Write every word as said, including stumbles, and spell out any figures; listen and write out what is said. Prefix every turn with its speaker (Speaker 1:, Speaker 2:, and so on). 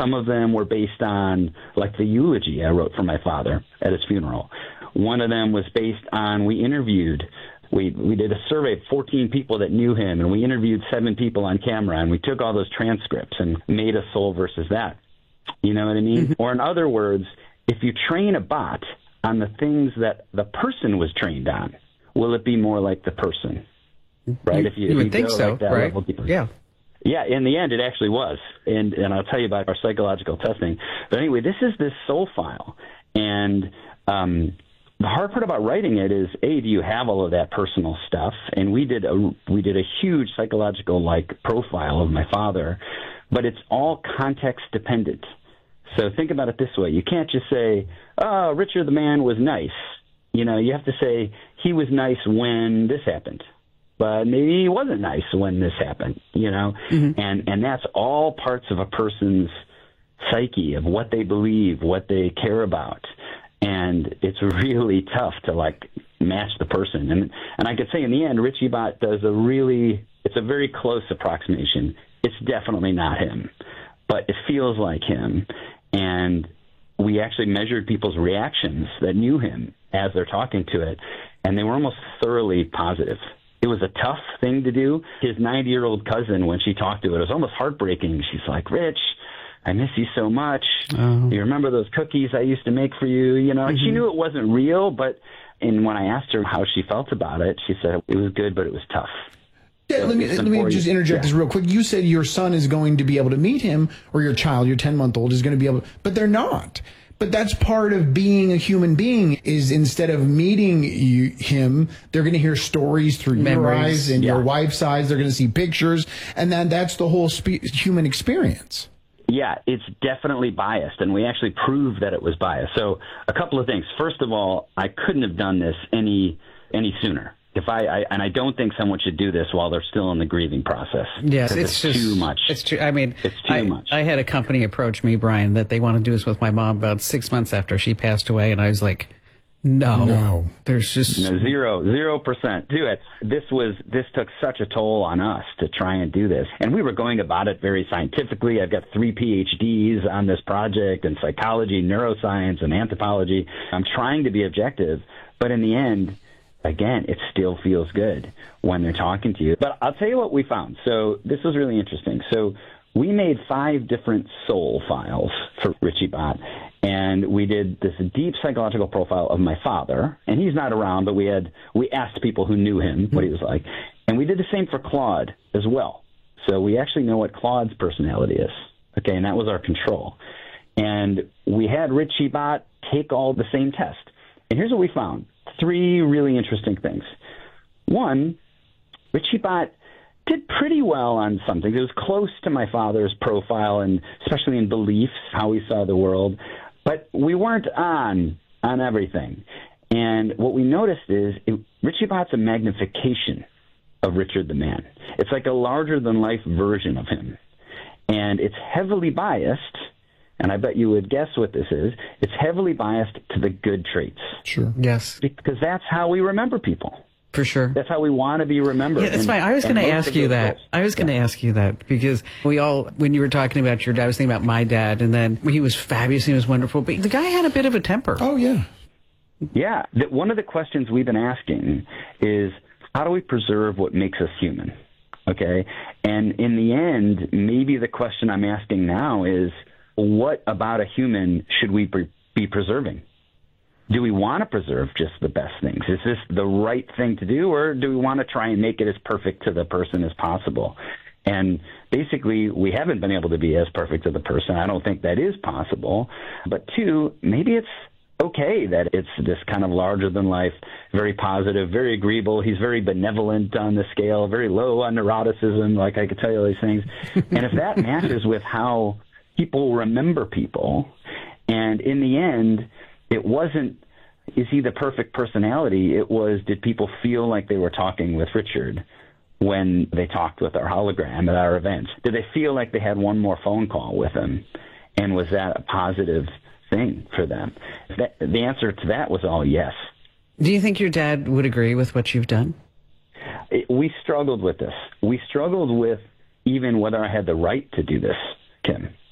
Speaker 1: Some of them were based on, like, the eulogy I wrote for my father at his funeral. One of them was based on, we interviewed, we, we did a survey of fourteen people that knew him, and we interviewed seven people on camera, and we took all those transcripts and made a soul versus that. You know what I mean? Mm-hmm. Or in other words, if you train a bot on the things that the person was trained on, will it be more like the person? Right?
Speaker 2: You,
Speaker 1: if you,
Speaker 2: you
Speaker 1: if
Speaker 2: would
Speaker 1: you
Speaker 2: think so,
Speaker 1: like that
Speaker 2: right?
Speaker 1: level,
Speaker 2: yeah.
Speaker 1: Yeah, in the end, it actually was. And and I'll tell you about our psychological testing. But anyway, this is this soul file. And um, the hard part about writing it is, A, do you have all of that personal stuff? And we did a, we did a huge psychological, like, profile of my father. But it's all context dependent. So think about it this way. You can't just say, oh, Richard the man was nice. You know, you have to say, he was nice when this happened. But maybe he wasn't nice when this happened, you know? Mm-hmm. And and that's all parts of a person's psyche, of what they believe, what they care about. And it's really tough to, like, match the person. And and I could say in the end, Richie Bot does a really, it's a very close approximation. It's definitely not him, but it feels like him. And we actually measured people's reactions that knew him as they're talking to it, and they were almost thoroughly positive. It was a tough thing to do. His ninety-year-old cousin, when she talked to it, it was almost heartbreaking. She's like, Rich, I miss you so much. Oh. You remember those cookies I used to make for you? You know, mm-hmm. She knew it wasn't real, but and when I asked her how she felt about it, she said it was good, but it was tough.
Speaker 3: Yeah, let me let me just interject yeah. this real quick. You said your son is going to be able to meet him, or your child, your ten-month-old, is going to be able to, but they're not. But that's part of being a human being, is instead of meeting you, him, they're going to hear stories through Memories. your eyes and yeah. your wife's eyes. They're going to see pictures, and then that's the whole spe- human experience.
Speaker 1: Yeah, it's definitely biased, and we actually proved that it was biased. So a couple of things. First of all, I couldn't have done this any any sooner. If I, I and I don't think someone should do this while they're still in the grieving process.
Speaker 2: Yes, it's,
Speaker 1: it's
Speaker 2: just,
Speaker 1: too much.
Speaker 2: It's too. I mean,
Speaker 1: it's too
Speaker 2: I,
Speaker 1: much.
Speaker 2: I had a company approach me, Brian, that they want to do this with my mom about six months after she passed away, and I was like, no,
Speaker 3: no.
Speaker 2: There's just
Speaker 1: no, zero, zero percent do it. This was this took such a toll on us to try and do this, and we were going about it very scientifically. I've got three P H Ds on this project in psychology, neuroscience, and anthropology. I'm trying to be objective, but in the end, again, it still feels good when they're talking to you. But I'll tell you what we found. So this was really interesting. So we made five different soul files for Richie Bot, and we did this deep psychological profile of my father. And he's not around, but we had we asked people who knew him what he was like. And we did the same for Claude as well. So we actually know what Claude's personality is. Okay, and that was our control. And we had Richie Bot take all the same test. And here's what we found. Three really interesting things. One, Richie Bot did pretty well on some things. It was close to my father's profile, and especially in beliefs, how he saw the world. But we weren't on on everything. And what we noticed is it, Richie Bot's a magnification of Richard the Man. It's like a larger-than-life version of him. And it's heavily biased, and I bet you would guess what this is. It's heavily biased to the good traits.
Speaker 3: Sure.
Speaker 2: Yes.
Speaker 1: Because that's how we remember people.
Speaker 2: For sure.
Speaker 1: That's how we want to be remembered.
Speaker 2: Yeah, that's
Speaker 1: and,
Speaker 2: fine. I was going to ask you that.
Speaker 1: Roles.
Speaker 2: I was going to yeah. ask you that because we all, when you were talking about your dad, I was thinking about my dad, and then he was fabulous, he was wonderful, but the guy had a bit of a temper.
Speaker 3: Oh, yeah.
Speaker 1: Yeah. The, one of the questions we've been asking is, how do we preserve what makes us human? Okay? And in the end, maybe the question I'm asking now is, what about a human should we be preserving? Do we want to preserve just the best things? Is this the right thing to do, or do we want to try and make it as perfect to the person as possible? And basically, we haven't been able to be as perfect to the person. I don't think that is possible. But two, maybe it's okay that it's this kind of larger-than-life, very positive, very agreeable. He's very benevolent on the scale, very low on neuroticism, like I could tell you all these things. And if that matches with how people remember people, and in the end, it wasn't, is he the perfect personality? It was, did people feel like they were talking with Richard when they talked with our hologram at our events? Did they feel like they had one more phone call with him? And was that a positive thing for them? That, the answer to that was all yes.
Speaker 2: Do you think your dad would agree with what you've done?
Speaker 1: It, we struggled with this. We struggled with even whether I had the right to do this, Kim.